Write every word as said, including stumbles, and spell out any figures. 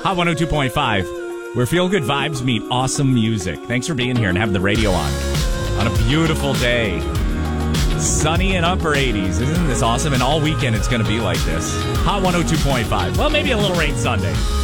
Hot one oh two point five, where feel-good vibes meet awesome music. Thanks for being here and having the radio on. On a beautiful day. Sunny and upper eighties. Isn't this awesome? And all weekend it's going to be like this. Hot one oh two point five. Well, maybe a little rain Sunday.